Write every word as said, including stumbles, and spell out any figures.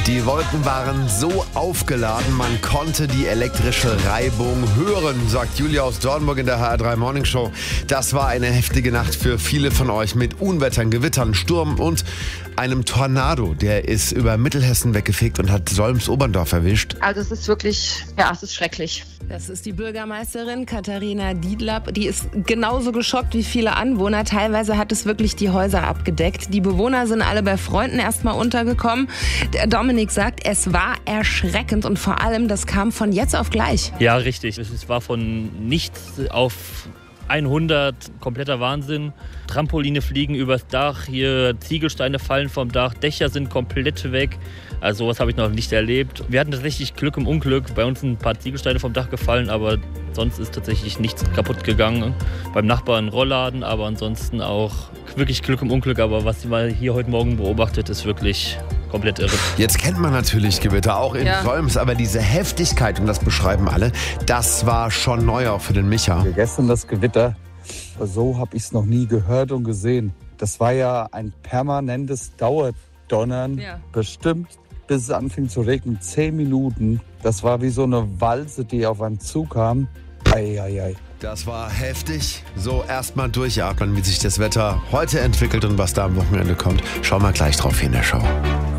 Die Wolken waren so aufgeladen, man konnte die elektrische Reibung hören, sagt Julia aus Dornburg in der H R drei Morning Show. Das war eine heftige Nacht für viele von euch mit Unwettern, Gewittern, Sturm und einem Tornado. Der ist über Mittelhessen weggefegt und hat Solms-Oberndorf erwischt. Also es ist wirklich, ja, es ist schrecklich. Das ist die Bürgermeisterin Katharina Diedlapp. Die ist genauso geschockt wie viele Anwohner. Teilweise hat es wirklich die Häuser abgedeckt. Die Bewohner sind alle bei Freunden erstmal untergekommen. Der Dominik sagt, es war erschreckend und vor allem, das kam von jetzt auf gleich. Ja, richtig. Es war von nichts auf hundert, kompletter Wahnsinn. Trampoline fliegen übers Dach, hier Ziegelsteine fallen vom Dach, Dächer sind komplett weg. Also sowas habe ich noch nicht erlebt. Wir hatten tatsächlich Glück im Unglück. Bei uns sind ein paar Ziegelsteine vom Dach gefallen, aber sonst ist tatsächlich nichts kaputt gegangen. Beim Nachbarn ein Rollladen, aber ansonsten auch wirklich Glück im Unglück. Aber was man hier heute Morgen beobachtet, ist wirklich komplett irre. Jetzt kennt man natürlich Gewitter, auch in Ja. Solms, aber diese Heftigkeit, und das beschreiben alle, das war schon neu auch für den Micha. Gestern das Gewitter, so habe ich es noch nie gehört und gesehen. Das war ja ein permanentes Dauerdonnern, Ja. bestimmt bis es anfing zu regnen, zehn Minuten. Das war wie so eine Walze, die auf einen zukam. Ei, ei, ei. Das war heftig. So, erstmal durchatmen, wie sich das Wetter heute entwickelt und was da am Wochenende kommt. Schauen wir gleich drauf hier in der Show.